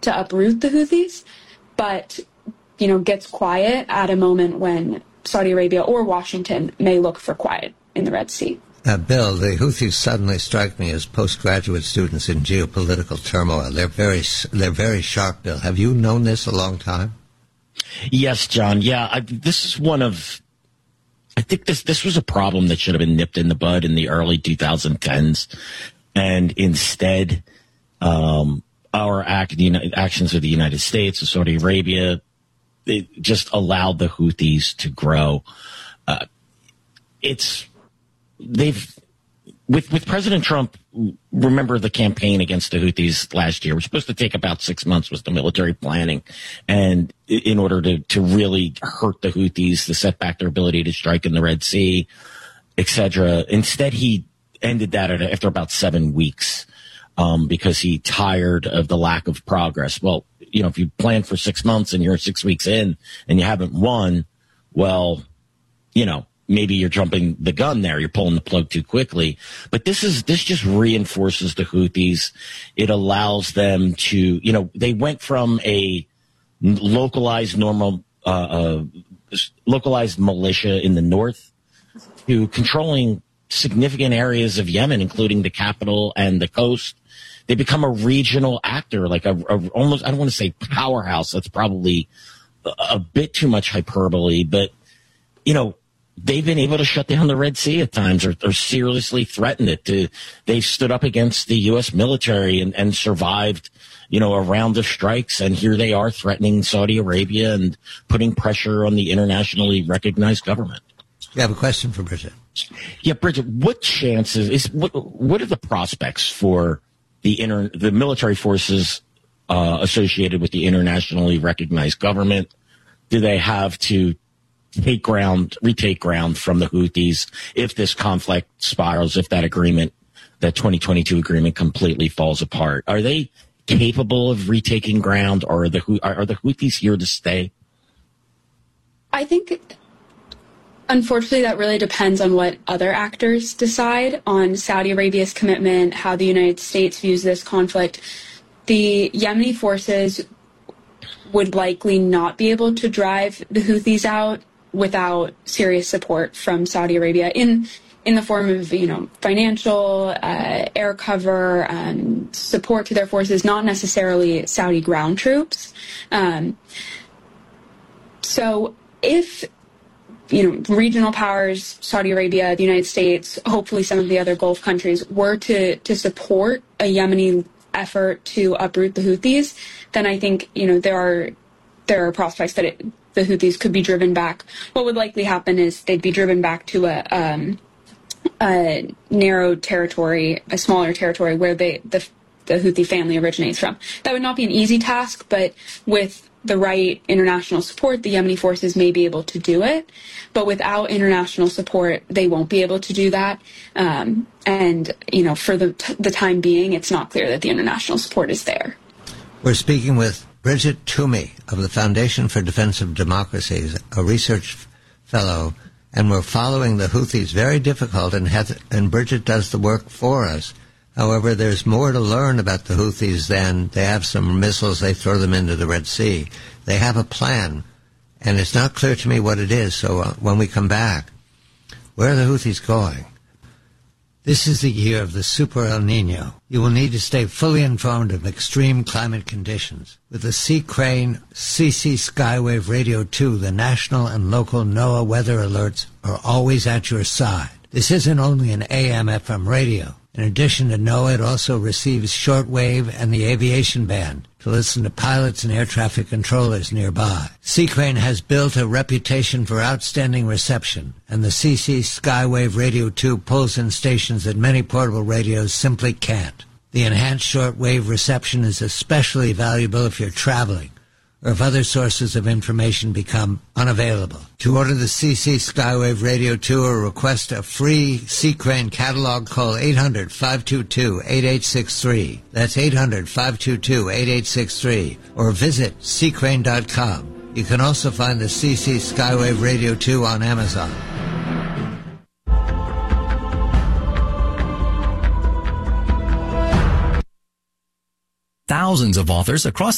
to uproot the Houthis, but, gets quiet at a moment when Saudi Arabia or Washington may look for quiet in the Red Sea. Bill, the Houthis suddenly strike me as postgraduate students in geopolitical turmoil. They're very sharp, Bill. Have you known this a long time? Yes, John. Yeah, I think this was a problem that should have been nipped in the bud in the early 2010s. And instead, our actions of the United States, of Saudi Arabia, it just allowed the Houthis to grow. With President Trump, remember the campaign against the Houthis last year was supposed to take about 6 months was the military planning. And in order to really hurt the Houthis, to set back their ability to strike in the Red Sea, etc. Instead, he ended that after about 7 weeks, because he tired of the lack of progress. Well, if you plan for 6 months and you're 6 weeks in and you haven't won, well, maybe you're jumping the gun there. You're pulling the plug too quickly. But this just reinforces the Houthis. It allows them to, they went from a localized militia in the north to controlling significant areas of Yemen, including the capital and the coast. They become a regional actor, like almost, I don't want to say powerhouse. That's probably a bit too much hyperbole, but, they've been able to shut down the Red Sea at times or seriously threaten it. They've stood up against the U.S. military and survived, a round of strikes. And here they are threatening Saudi Arabia and putting pressure on the internationally recognized government. You have a question for Bridget? Yeah, Bridget, what chances what are the prospects for the military forces associated with the internationally recognized government? Do they have to retake ground from the Houthis if this conflict spirals, if that 2022 agreement completely falls apart? Are they capable of retaking ground, or are the Houthis here to stay? I think, unfortunately, that really depends on what other actors decide on Saudi Arabia's commitment, how the United States views this conflict. The Yemeni forces would likely not be able to drive the Houthis out without serious support from Saudi Arabia in the form of, financial, air cover, support to their forces, not necessarily Saudi ground troops. So if, regional powers, Saudi Arabia, the United States, hopefully some of the other Gulf countries were to support a Yemeni effort to uproot the Houthis, then I think, there are prospects that the Houthis could be driven back. What would likely happen is they'd be driven back to a narrow territory, a smaller territory where the Houthi family originates from. That would not be an easy task, but with the right international support, the Yemeni forces may be able to do it. But without international support, they won't be able to do that. And, for the time being, it's not clear that the international support is there. We're speaking with Bridget Toomey of the Foundation for Defense of Democracy, a research fellow, and we're following the Houthis. Very difficult, and Bridget does the work for us. However, there's more to learn about the Houthis than they have some missiles, they throw them into the Red Sea. They have a plan, and it's not clear to me what it is. So when we come back, where are the Houthis going? This is the year of the Super El Nino. You will need to stay fully informed of extreme climate conditions. With the Sea Crane CC Skywave Radio 2, the national and local NOAA weather alerts are always at your side. This isn't only an AM/FM radio. In addition to NOAA, it also receives shortwave and the aviation band to listen to pilots and air traffic controllers nearby. Sea Crane has built a reputation for outstanding reception, and the CC Skywave Radio 2 pulls in stations that many portable radios simply can't. The enhanced shortwave reception is especially valuable if you're traveling, or if other sources of information become unavailable. To order the CC Skywave Radio 2 or request a free Sea Crane catalog, call 800-522-8863. That's 800-522-8863. Or visit seacrane.com. You can also find the CC Skywave Radio 2 on Amazon. Thousands of authors across